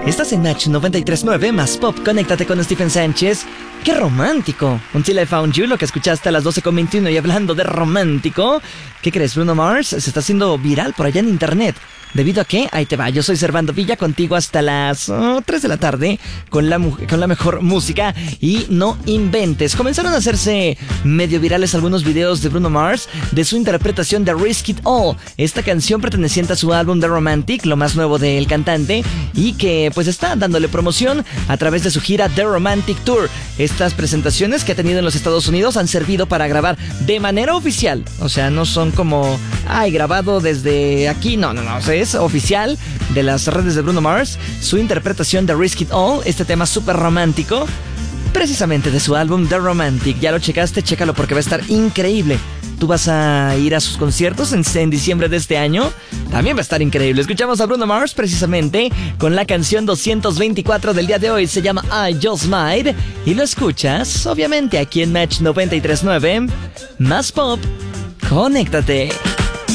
Estás en Match 93.9 más Pop. Conéctate con Stephen Sánchez. ¡Qué romántico! Until I Found You, lo que escuchaste a las 12:21. Y hablando de romántico, ¿qué crees? Bruno Mars se está haciendo viral por allá en internet. ¿Debido a qué? Ahí te va. Yo soy Servando Villa, contigo hasta las 3 de la tarde con la mejor música. Y no inventes. Comenzaron a hacerse medio virales algunos videos de Bruno Mars de su interpretación de Risk It All, esta canción perteneciente a su álbum The Romantic, lo más nuevo del cantante, y que pues está dándole promoción a través de su gira The Romantic Tour. Estas presentaciones que ha tenido en los Estados Unidos han servido para grabar de manera oficial. O sea, no son como, grabado desde aquí. No. O sea, es oficial de las redes de Bruno Mars su interpretación de Risk It All, este tema súper romántico, precisamente de su álbum The Romantic. ¿Ya lo checaste? Chécalo porque va a estar increíble. ¿Tú vas a ir a sus conciertos en diciembre de este año? También va a estar increíble. Escuchamos a Bruno Mars precisamente con la canción 224 del día de hoy. Se llama I Just Might y lo escuchas obviamente aquí en Match 93.9 más Pop. Conéctate.